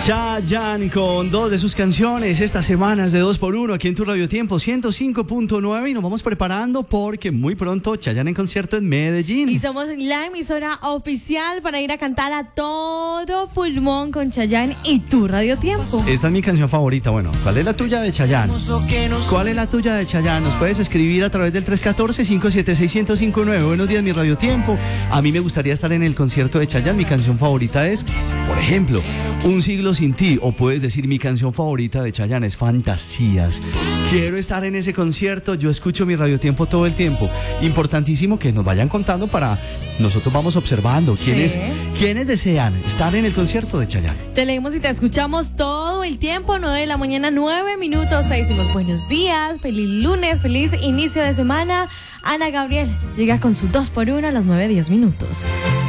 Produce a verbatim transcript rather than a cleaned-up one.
Chayanne con dos de sus canciones estas semanas de dos por uno aquí en tu Radio Tiempo ciento cinco punto nueve y nos vamos preparando porque muy pronto Chayanne en concierto en Medellín. Y somos la emisora oficial para ir a cantar a todo pulmón con Chayanne y tu Radio Tiempo. Esta es mi canción favorita. Bueno, ¿cuál es la tuya de Chayanne? ¿Cuál es la tuya de Chayanne? Nos puedes escribir a través del tres uno cuatro, cinco siete seis, cero cinco nueve. Buenos días, mi Radio Tiempo. A mí me gustaría estar en el concierto de Chayanne. Mi canción favorita es, por ejemplo, Un siglo sin ti, o puedes decir mi canción favorita de Chayanne es Fantasías. Quiero estar en ese concierto, yo escucho mi Radio Tiempo todo el tiempo. Importantísimo que nos vayan contando para nosotros vamos observando quiénes, sí. quiénes desean estar en el concierto de Chayanne. Te leemos y te escuchamos todo el tiempo, nueve de la mañana, nueve minutos. Te decimos buenos días, feliz lunes, feliz inicio de semana. Ana Gabriel llega con su dos por uno a las nueve, diez minutos.